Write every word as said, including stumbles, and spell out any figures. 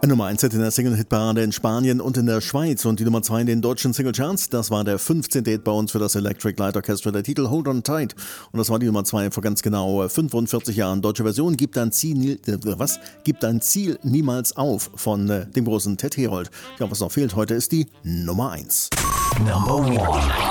Nummer eins in der Single-Hitparade in Spanien und in der Schweiz und die Nummer zwei in den deutschen Singlecharts. Das war der fünfzehnte Hit bei uns für das Electric Light Orchestra, der Titel Hold on Tight. Und das war die Nummer zwei vor ganz genau fünfundvierzig Jahren. Deutsche Version, Gibt dein Ziel, äh, was? Gibt dein Ziel niemals auf von äh, dem großen Ted Herold. Ja, was noch fehlt heute ist die Nummer eins. Number one.